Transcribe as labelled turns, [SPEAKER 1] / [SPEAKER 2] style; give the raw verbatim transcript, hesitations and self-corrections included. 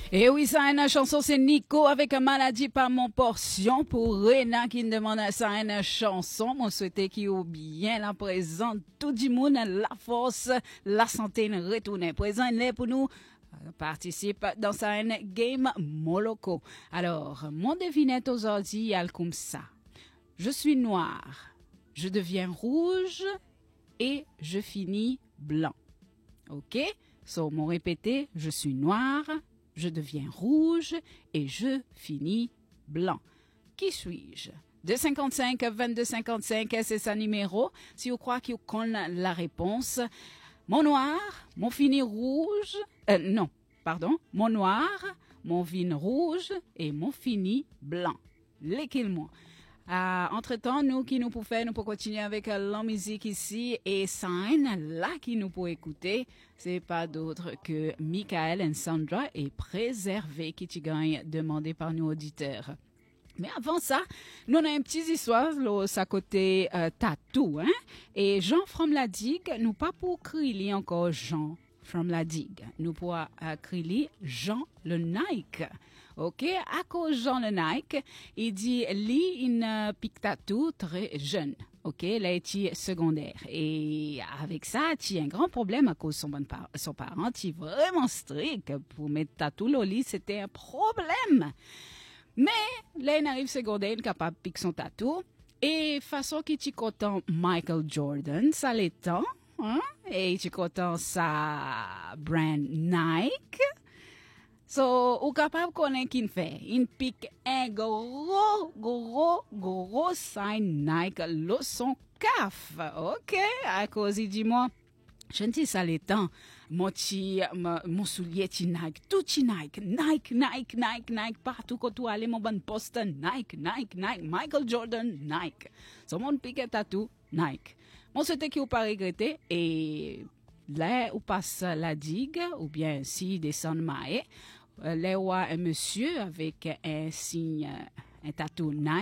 [SPEAKER 1] Et oui, ça, une chanson, c'est Nico avec Maladie par mon portion. Pour Rena qui me demande ça, une chanson. Moi, souhaite qu'il y ait bien la présente. Tout du monde, la force, la santé, nous retourne. Présent, il est pour nous. Participe dans sa game Moloko. Alors, mon devinette aujourd'hui, il comme ça. Je suis noir, je deviens rouge et je finis blanc. OK? So, mon répété, je suis noir, je deviens rouge et je finis blanc. Qui suis-je? deux cinquante-cinq vingt-deux cinquante-cinq, c'est sa numéro. Si vous croyez que vous connaissez la réponse, mon noir, mon fini rouge, euh, non, pardon, mon noir, mon vin rouge et mon fini blanc. Lesquels-moi? Euh, entre-temps, nous qui nous pouvons faire, nous pouvons continuer avec euh, la musique ici et Sign, là qui nous pouvons écouter, c'est pas d'autre que Michael et Sandra et Préservé qui tu gagnes demandé par nos auditeurs. Mais avant ça, nous avons une petite histoire, là, ça côté euh, tatou, hein? Et Jean from la digue, nous pas pour crier encore Jean from la digue, nous pour euh, crier Jean le Nike. OK, à cause Jean le Nike, il dit lui une pique tatou très jeune. OK, là il est secondaire et avec ça, il y a un grand problème à cause de son bon par- son parent, il est vraiment strict pour mettre tatou au lit, c'était un problème. Mais là, il arrive secondaire, il est capable de piquer son tatou. Et façon qu'il est content Michael Jordan, ça l'étend. Hein? Et il est content sa brand Nike. So, ou capable de connaître qu'il fait. Il pique un gros, gros, gros sign Nike, là, son caf. OK? À cause, il dit, moi, je ne sais ça les temps. Mon, ti, mon, mon soulier, ti Nike, tout ti Nike, Nike, Nike, Nike, Nike, partout quand tu allais, mon bon poste, Nike, Nike, Nike, Michael Jordan, Nike. So, mon pique tatou, Nike. Mon c'était qui ou pas regretter, et là, ou passe la digue, ou bien si descend maé, là, ou un monsieur avec un signe, un tatou Nike,